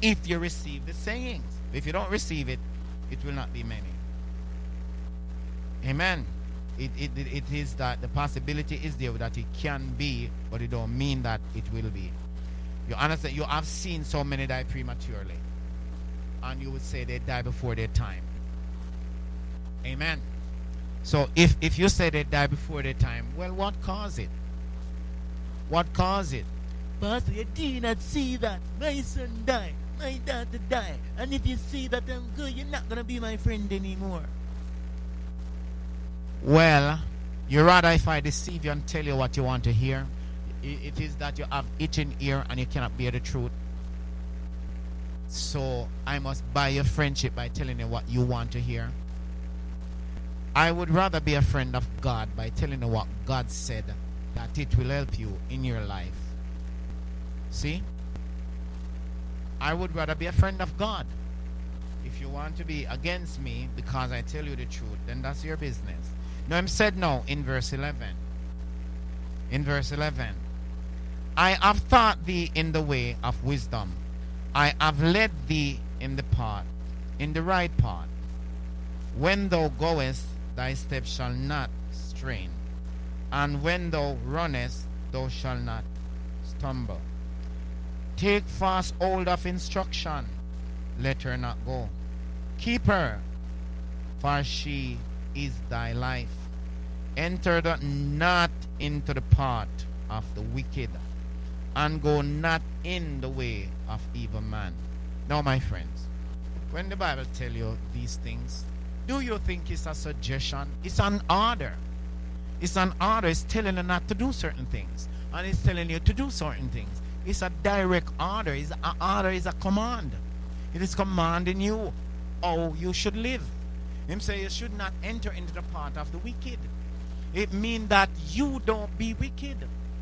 if you receive the sayings. If you don't receive it, it will not be many. Amen. It is that the possibility is there that it can be, but it don't mean that it will be. You understand? You have seen so many die prematurely, and you would say they die before their time. Amen. So if you say they die before their time, well, what caused it? What caused it? Pastor, you did not see that my son died, my daughter died, and if you see that I'm good, you're not gonna be my friend anymore. Well, you rather if I deceive you and tell you what you want to hear. It is that you have itching ear and you cannot bear the truth. So I must buy your friendship by telling you what you want to hear. I would rather be a friend of God by telling you what God said, that it will help you in your life. See? I would rather be a friend of God. If you want to be against me because I tell you the truth, then that's your business. Now I'm said now in verse 11. In verse 11. I have taught thee in the way of wisdom. I have led thee in the right path. When thou goest, thy steps shall not strain. And when thou runnest, thou shalt not stumble. Take fast hold of instruction. Let her not go. Keep her, for she is thy life. Enter not into the path of the wicked, and go not in the way of evil man. Now, my friends, when the Bible tell you these things, do you think it's a suggestion? It's an order. It's an order. It's telling you not to do certain things, and it's telling you to do certain things. It's a direct order. It's an order is a command. It is commanding you how you should live. Him say you should not enter into the path of the wicked. It means that you don't be wicked.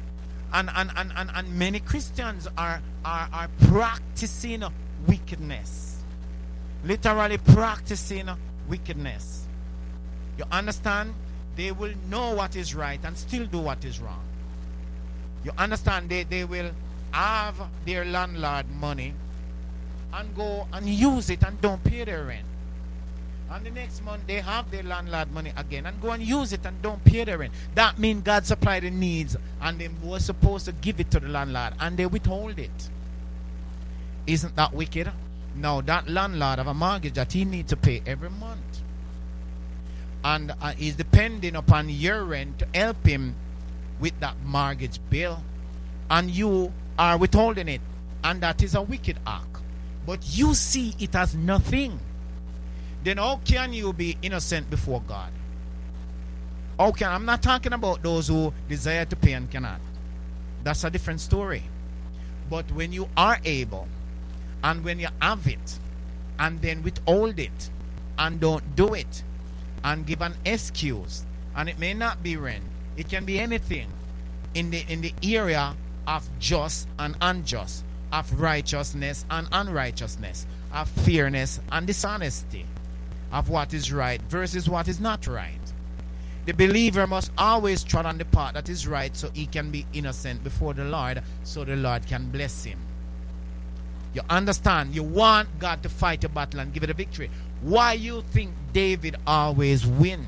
And many Christians are practicing wickedness. Literally practicing wickedness. You understand? They will know what is right and still do what is wrong. You understand? They will have their landlord money and go and use it and don't pay their rent. And the next month they have their landlord money again and go and use it and don't pay their rent. That means God supplied the needs and they were supposed to give it to the landlord and they withhold it. Isn't that wicked? Now that landlord have a mortgage that he needs to pay every month. And is depending upon your rent to help him with that mortgage bill. And you are withholding it. And that is a wicked act. But you see it as nothing. Then how can you be innocent before God? Okay, I'm not talking about those who desire to pay and cannot. That's a different story. But when you are able, and when you have it, and then withhold it, and don't do it, and give an excuse, and it may not be rent, it can be anything in the area of just and unjust, of righteousness and unrighteousness, of fairness and dishonesty, of what is right versus what is not right. The believer must always trot on the path that is right so he can be innocent before the Lord, so the Lord can bless him. You understand? You want God to fight a battle and give it a victory. Why you think David always win?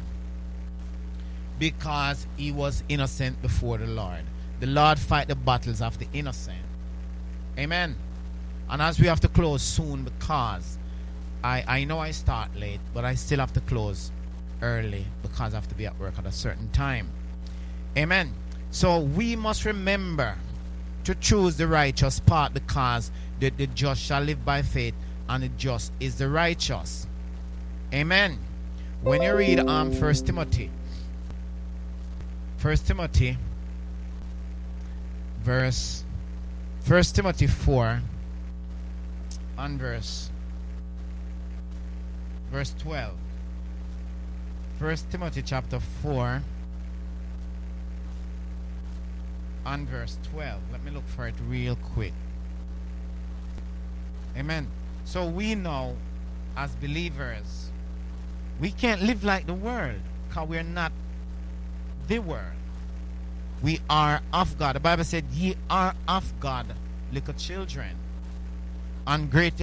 Because he was innocent before the Lord. The Lord fight the battles of the innocent. Amen. And as we have to close soon, because I know I start late, but I still have to close early because I have to be at work at a certain time. Amen. So we must remember to choose the righteous path, because the just shall live by faith, and the just is the righteous. Amen. When you read 1 Timothy 4 and verse 12. 1 Timothy chapter 4 and verse 12. Let me look for it real quick. Amen. So we know as believers, we can't live like the world, because we're not the world. We are of God. The Bible said, ye are of God, little children, and great